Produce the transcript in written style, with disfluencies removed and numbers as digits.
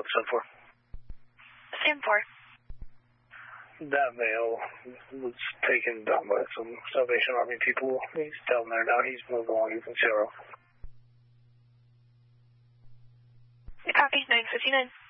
what's up for? Stand for. That male was taken down by some Salvation Army people. He's down there now. He's moved along. You can 0. Copy, 959.